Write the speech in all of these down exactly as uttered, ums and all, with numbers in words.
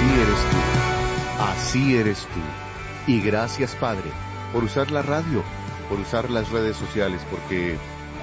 eres tú, así eres tú. Y gracias, Padre, por usar la radio, por usar las redes sociales, porque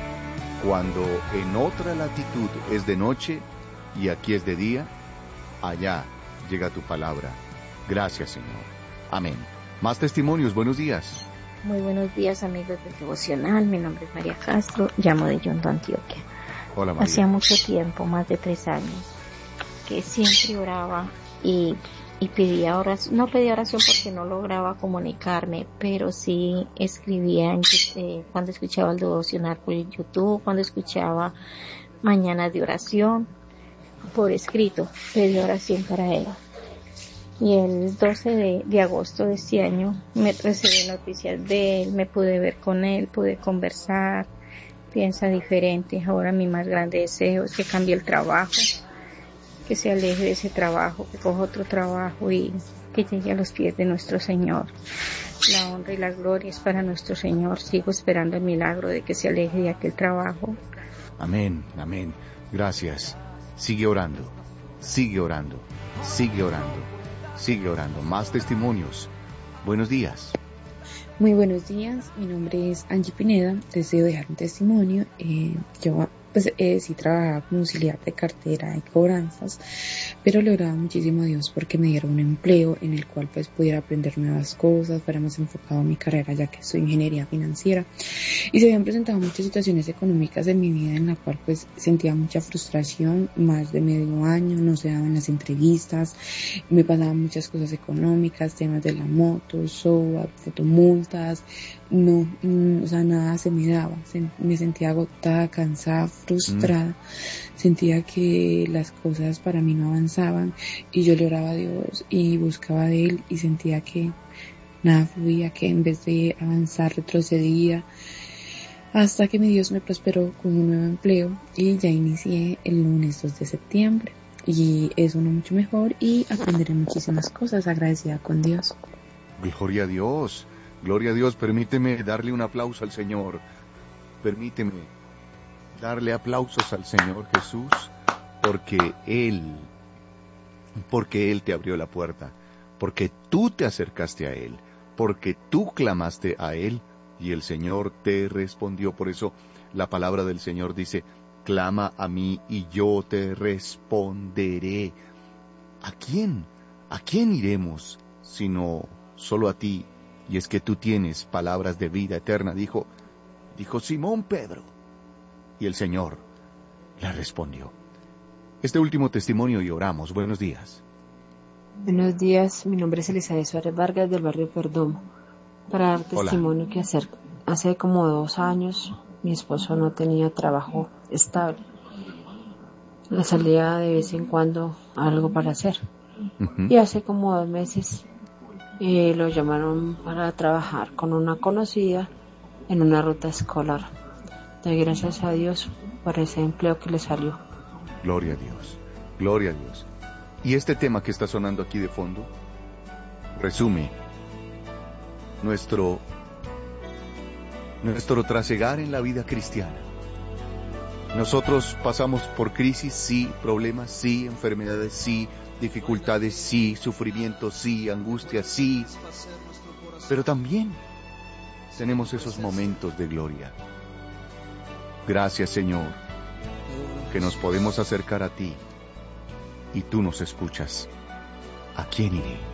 cuando en otra latitud es de noche y aquí es de día, allá llega tu palabra. Gracias, Señor. Amén. Más testimonios, buenos días. Muy buenos días, amigos del Devocional. Mi nombre es María Castro, llamo de Yondo, Antioquia. Hola, María. Hacía mucho tiempo, más de tres años, que siempre oraba y, y pedía oración. No pedía oración porque no lograba comunicarme, pero sí escribía en, eh, cuando escuchaba el Devocional por YouTube, cuando escuchaba Mañanas de Oración, por escrito, pedía oración para él. Y el doce de, de agosto de este año me recibí noticias de él, me pude ver con él, pude conversar, piensa diferente. Ahora mi más grande deseo es que cambie el trabajo, que se aleje de ese trabajo, que coja otro trabajo y que llegue a los pies de nuestro Señor. La honra y la gloria es para nuestro Señor. Sigo esperando el milagro de que se aleje de aquel trabajo. Amén, amén. Gracias. Sigue orando, sigue orando, sigue orando. Sigue orando. Más testimonios. Buenos días. Muy buenos días. Mi nombre es Angie Pineda. Deseo dejar un testimonio. Eh, yo pues eh, sí trabajaba como auxiliar de cartera y cobranzas, pero le oraba muchísimo a Dios porque me diera un empleo en el cual pues pudiera aprender nuevas cosas, fuera más enfocado en mi carrera ya que soy ingeniería financiera. Y se habían presentado muchas situaciones económicas en mi vida en la cual pues sentía mucha frustración, más de medio año, no se daban las entrevistas, me pasaban muchas cosas económicas, temas de la moto, SOAT, fotomultas, no, mm, o sea, nada se me daba, se, me sentía agotada, cansada, frustrada, mm. Sentía que las cosas para mí no avanzaban y yo le oraba a Dios y buscaba de Él y sentía que nada fluía, que en vez de avanzar retrocedía, hasta que mi Dios me prosperó con un nuevo empleo y ya inicié el lunes dos de septiembre y es uno mucho mejor y aprenderé muchísimas cosas, agradecida con Dios. Gloria a Dios, gloria a Dios. Permíteme darle un aplauso al Señor. Permíteme darle aplausos al Señor Jesús porque Él, porque Él te abrió la puerta, porque tú te acercaste a Él, porque tú clamaste a Él y el Señor te respondió. Por eso la palabra del Señor dice, clama a mí y yo te responderé. ¿A quién? ¿A quién iremos sino solo a ti? Y es que tú tienes palabras de vida eterna, dijo, dijo Simón Pedro. Y el Señor le respondió. Este último testimonio y oramos. Buenos días. Buenos días, mi nombre es Elizabeth Suárez Vargas del barrio Perdomo. Para dar testimonio Hola. que hacer, hace como dos años mi esposo no tenía trabajo estable. Le salía de vez en cuando algo para hacer. Uh-huh. Y hace como dos meses eh, lo llamaron para trabajar con una conocida en una ruta escolar. Doy gracias a Dios por ese empleo que le salió. Gloria a Dios, gloria a Dios. Y este tema que está sonando aquí de fondo resume nuestro nuestro trasegar en la vida cristiana. Nosotros pasamos por crisis, sí, problemas, sí, enfermedades, sí, dificultades, sí, sufrimiento, sí, angustia, sí, pero también tenemos esos momentos de gloria. Gracias, Señor, que nos podemos acercar a ti y tú nos escuchas. ¿A quién iré?